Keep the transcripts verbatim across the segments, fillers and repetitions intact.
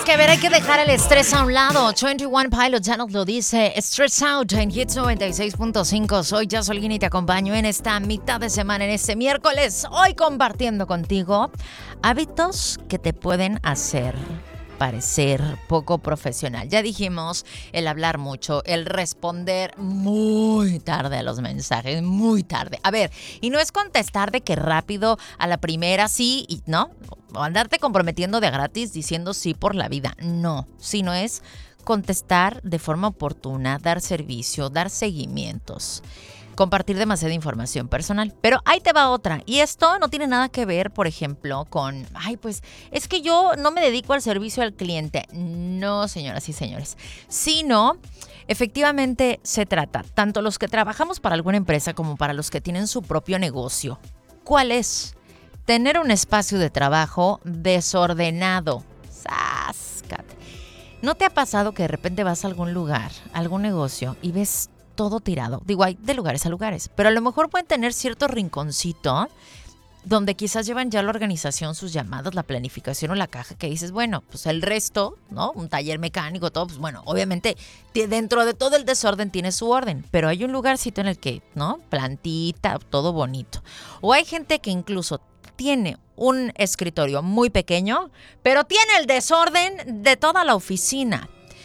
que ver, hay que dejar el estrés a un lado. veintiuno Pilots ya nos lo dice. Stress Out en Hits noventa y seis punto cinco. Soy Jasolín y te acompaño en esta mitad de semana, en este miércoles. Hoy compartiendo contigo hábitos que te pueden hacer parecer poco profesional. Ya dijimos el hablar mucho, el responder muy tarde a los mensajes, muy tarde. A ver, y no es contestar de que rápido a la primera sí y no, o andarte comprometiendo de gratis diciendo sí por la vida. No, sino es contestar de forma oportuna, dar servicio, dar seguimientos. Compartir demasiada información personal. Pero ahí te va otra. Y esto no tiene nada que ver, por ejemplo, con, ay, pues, es que yo no me dedico al servicio al cliente. No, señoras y señores. Sino, efectivamente, se trata, tanto los que trabajamos para alguna empresa como para los que tienen su propio negocio. ¿Cuál es? Tener un espacio de trabajo desordenado. ¡Sáscate! ¿No te ha pasado que de repente vas a algún lugar, a algún negocio y ves todo tirado? Digo, hay de lugares a lugares, pero a lo mejor pueden tener cierto rinconcito donde quizás llevan ya la organización, sus llamadas, la planificación o la caja que dices, bueno, pues el resto, ¿no? Un taller mecánico, todo, pues bueno, obviamente dentro de todo el desorden tiene su orden, pero hay un lugarcito en el que, ¿no? Plantita, todo bonito. O hay gente que incluso tiene un escritorio muy pequeño, pero tiene el desorden de toda la oficina.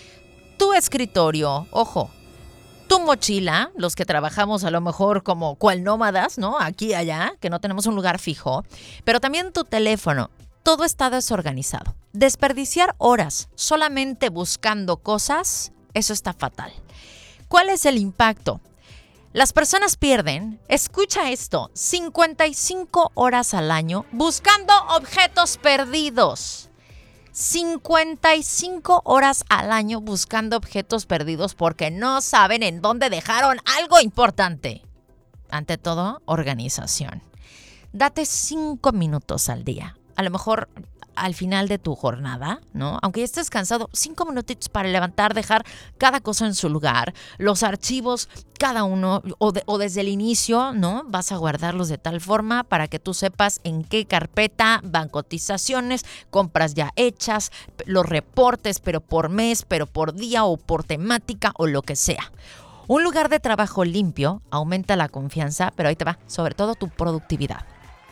Tu escritorio, ojo, tu mochila, los que trabajamos a lo mejor como cual nómadas, ¿no? Aquí y allá, que no tenemos un lugar fijo. Pero también tu teléfono. Todo está desorganizado. Desperdiciar horas solamente buscando cosas, eso está fatal. ¿Cuál es el impacto? Las personas pierden, escucha esto, cincuenta y cinco horas al año buscando objetos perdidos. cincuenta y cinco horas al año buscando objetos perdidos porque no saben en dónde dejaron algo importante. Ante todo, organización. Date cinco minutos al día. A lo mejor al final de tu jornada, ¿no? Aunque ya estés cansado, cinco minutitos para levantar, dejar cada cosa en su lugar. Los archivos, cada uno, o, de, o desde el inicio, ¿no? Vas a guardarlos de tal forma para que tú sepas en qué carpeta van cotizaciones, compras ya hechas, los reportes, pero por mes, pero por día o por temática o lo que sea. Un lugar de trabajo limpio aumenta la confianza, pero ahí te va, sobre todo tu productividad.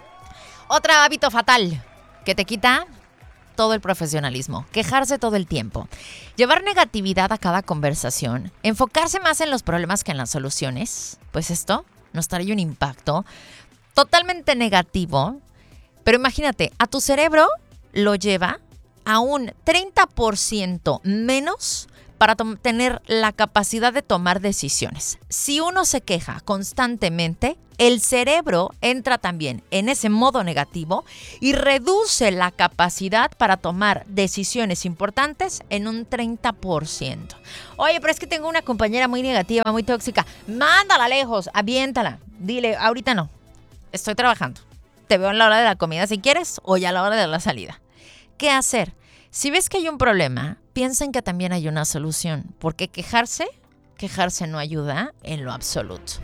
Otro hábito fatal que te quita todo el profesionalismo, quejarse todo el tiempo, llevar negatividad a cada conversación, enfocarse más en los problemas que en las soluciones, pues esto nos trae un impacto totalmente negativo, pero imagínate, a tu cerebro lo lleva a un treinta por ciento menos para to- tener la capacidad de tomar decisiones. Si uno se queja constantemente, el cerebro entra también en ese modo negativo y reduce la capacidad para tomar decisiones importantes en un treinta por ciento. Oye, pero es que tengo una compañera muy negativa, muy tóxica. Mándala lejos, aviéntala. Dile, ahorita no, estoy trabajando. Te veo a la hora de la comida si quieres o ya a la hora de la salida. ¿Qué hacer? Si ves que hay un problema, piensa en que también hay una solución, porque quejarse, quejarse no ayuda en lo absoluto.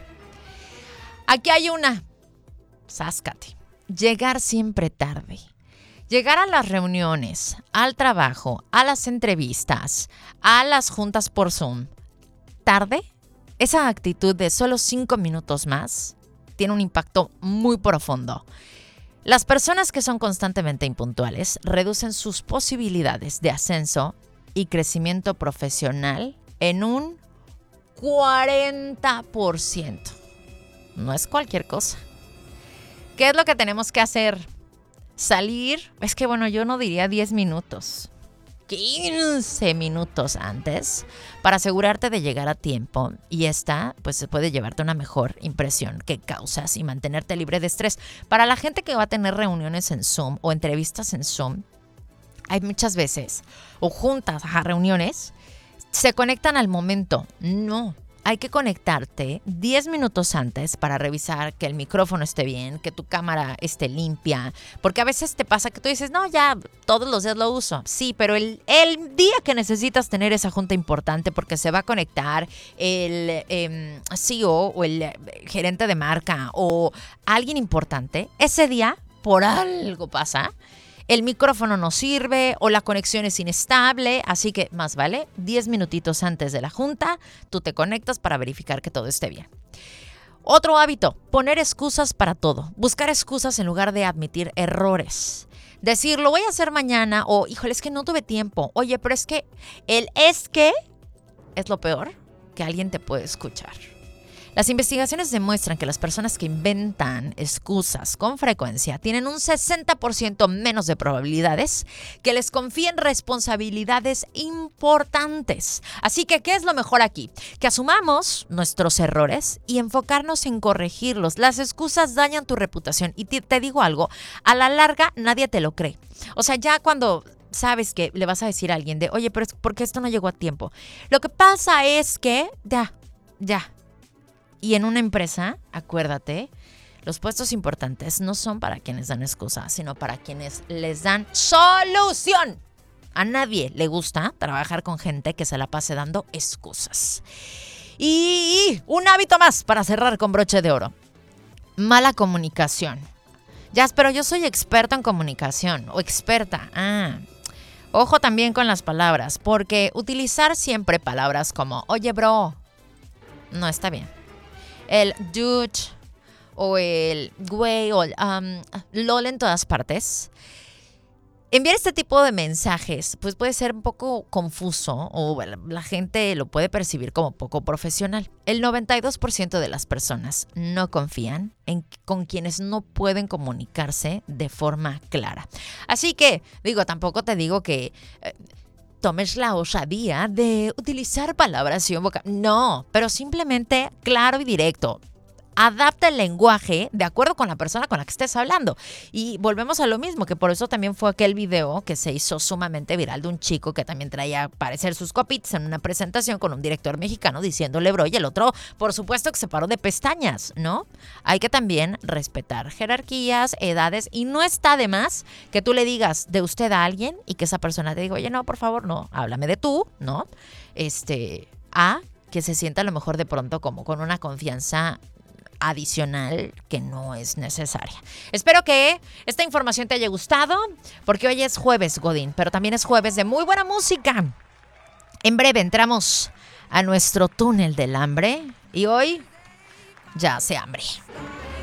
Aquí hay una, sáscate, llegar siempre tarde. Llegar a las reuniones, al trabajo, a las entrevistas, a las juntas por Zoom, tarde, esa actitud de solo cinco minutos más tiene un impacto muy profundo. Las personas que son constantemente impuntuales reducen sus posibilidades de ascenso y crecimiento profesional en un cuarenta por ciento. No es cualquier cosa. ¿Qué es lo que tenemos que hacer? Salir, es que bueno, yo no diría diez minutos, quince minutos antes para asegurarte de llegar a tiempo y esta pues puede llevarte una mejor impresión que causas y mantenerte libre de estrés. Para la gente que va a tener reuniones en Zoom o entrevistas en Zoom, hay muchas veces o juntas a reuniones se conectan al momento. No, hay que conectarte diez minutos antes para revisar que el micrófono esté bien, que tu cámara esté limpia, porque a veces te pasa que tú dices, no, ya todos los días lo uso. Sí, pero el, el día que necesitas tener esa junta importante porque se va a conectar el eh, C E O o el gerente de marca o alguien importante, ese día por algo pasa, el micrófono no sirve o la conexión es inestable, así que más vale diez minutitos antes de la junta, tú te conectas para verificar que todo esté bien. Otro hábito, poner excusas para todo, buscar excusas en lugar de admitir errores. Decir, lo voy a hacer mañana o, híjole, es que no tuve tiempo. Oye, pero es que el es que es lo peor que alguien te puede escuchar. Las investigaciones demuestran que las personas que inventan excusas con frecuencia tienen un sesenta por ciento menos de probabilidades que les confíen responsabilidades importantes. Así que, ¿qué es lo mejor aquí? Que asumamos nuestros errores y enfocarnos en corregirlos. Las excusas dañan tu reputación y te, te digo algo, a la larga nadie te lo cree. O sea, ya cuando sabes que le vas a decir a alguien de, oye, pero es porque esto no llegó a tiempo. Lo que pasa es que, ya, ya. Y en una empresa, acuérdate, los puestos importantes no son para quienes dan excusas, sino para quienes les dan solución. A nadie le gusta trabajar con gente que se la pase dando excusas. Y un hábito más para cerrar con broche de oro. Mala comunicación. Ya, pero yo soy experto en comunicación o experta. Ah, ojo también con las palabras, porque utilizar siempre palabras como, oye, bro, no está bien. El dude o el güey o el um, lol en todas partes. Enviar este tipo de mensajes pues puede ser un poco confuso o la gente lo puede percibir como poco profesional. El noventa y dos por ciento de las personas no confían en con quienes no pueden comunicarse de forma clara. Así que, digo, tampoco te digo que Eh, tomes la osadía de utilizar palabras y un vocabulario. No, pero simplemente claro y directo. Adapta el lenguaje de acuerdo con la persona con la que estés hablando. Y volvemos a lo mismo, que por eso también fue aquel video que se hizo sumamente viral de un chico que también traía a parecer sus copitas en una presentación con un director mexicano diciéndole bro, y el otro, por supuesto, que se paró de pestañas, ¿no? Hay que también respetar jerarquías, edades, y no está de más que tú le digas de usted a alguien y que esa persona te diga, oye, no, por favor, no, háblame de tú, ¿no? Este, a que se sienta a lo mejor de pronto como con una confianza adicional que no es necesaria. Espero que esta información te haya gustado, porque hoy es jueves, Godín, pero también es jueves de muy buena música. En breve entramos a nuestro túnel del hambre y hoy ya hace hambre.